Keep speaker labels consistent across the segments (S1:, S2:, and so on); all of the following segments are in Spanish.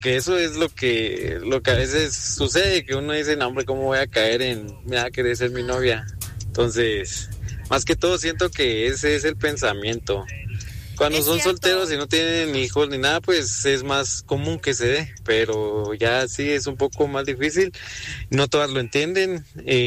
S1: que eso es lo que a veces sucede, que uno dice, no, hombre, ¿cómo voy a caer en, me va a querer ser mi novia? Entonces, más que todo siento que ese es el pensamiento. Cuando
S2: Es
S1: son
S2: cierto.
S1: solteros y no tienen hijos ni nada, pues es más común que se dé, pero ya sí es un poco más difícil. No todas lo entienden,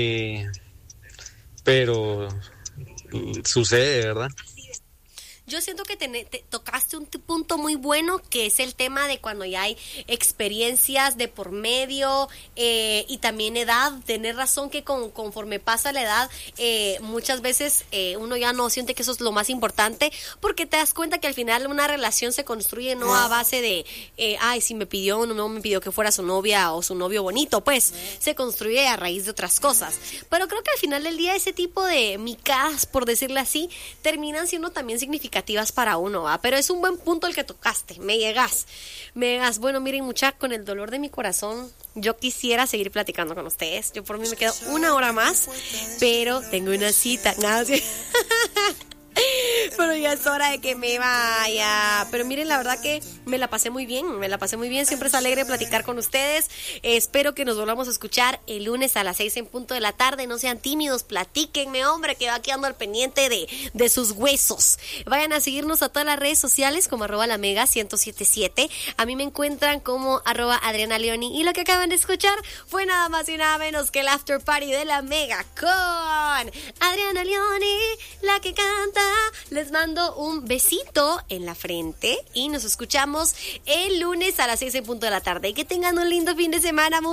S1: pero sucede, ¿verdad?
S2: Yo siento que te tocaste un punto muy bueno, que es el tema de cuando ya hay experiencias de por medio y también edad. Tener razón que conforme pasa la edad, muchas veces uno ya no siente que eso es lo más importante, porque te das cuenta que al final una relación se construye no a base de, ay, si me pidió o no me pidió que fuera su novia o su novio bonito, pues se construye a raíz de otras cosas. Pero creo que al final del día ese tipo de micas, por decirle así, terminan siendo también significativas para uno, ¿va? Pero es un buen punto el que tocaste, me llegas. Bueno, miren, mucha, con el dolor de mi corazón, yo quisiera seguir platicando con ustedes. Yo por mí me quedo una hora más, pero tengo una cita. Nada, sí. Pero ya es hora de que me vaya. Pero miren, la verdad que me la pasé muy bien. Siempre es alegre platicar con ustedes. Espero que nos volvamos a escuchar el lunes a las 6 en punto de la tarde. No sean tímidos, platíquenme, hombre, que va aquí ando al pendiente de sus huesos. Vayan a seguirnos a todas las redes sociales como @lamega1077. A mí me encuentran como @AdrianaLeoni. Y lo que acaban de escuchar fue nada más y nada menos que el after party de La Mega con Adriana Leoni, la que canta. Les mando un besito en la frente y nos escuchamos el lunes a las 6 en punto de la tarde. Y que tengan un lindo fin de semana.